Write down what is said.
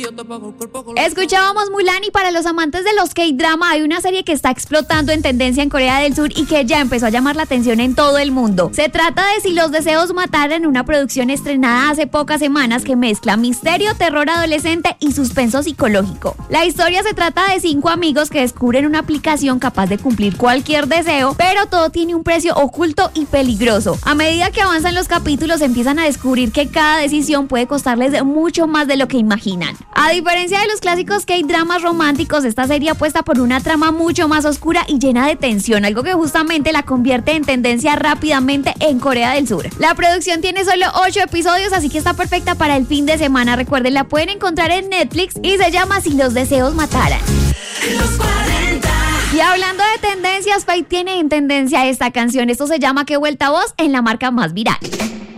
Escuchábamos Mulan y para los amantes de los K-drama hay una serie que está explotando en tendencia en Corea del Sur y que ya empezó a llamar la atención en todo el mundo. Se trata de Si los deseos mataran, una producción estrenada hace pocas semanas que mezcla misterio, terror adolescente y suspenso psicológico. La historia se trata de 5 amigos que descubren una aplicación capaz de cumplir cualquier deseo, pero todo tiene un precio oculto y peligroso. A medida que avanzan los capítulos empiezan a descubrir que cada decisión puede costarles mucho más de lo que imaginan. A diferencia de los clásicos K-dramas románticos, esta serie apuesta por una trama mucho más oscura y llena de tensión, algo que justamente la convierte en tendencia rápidamente en Corea del Sur. La producción tiene solo 8 episodios, así que está perfecta para el fin de semana. Recuerden, la pueden encontrar en Netflix y se llama Si los deseos mataran. Los 40. Y hablando de tendencias, Faith tiene en tendencia esta canción. Esto se llama Qué vuelta voz en la marca más viral.